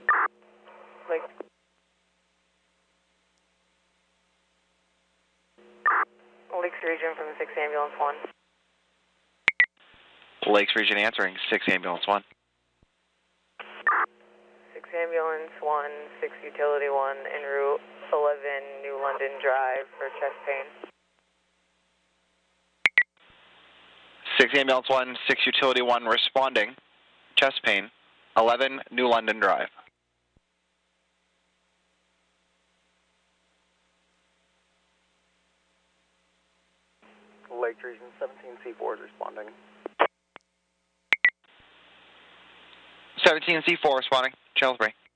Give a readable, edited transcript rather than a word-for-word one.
Lake. Lakes Region from 6 Ambulance 1. Lakes Region answering, 6 Ambulance 1. 6 Ambulance 1, 6 Utility 1, en route 11 New London Drive for chest pain. 6 Ambulance 1, 6 Utility 1 responding, chest pain, 11 New London Drive. Lake Region 17C4 is responding. 17C4 responding, channel 3.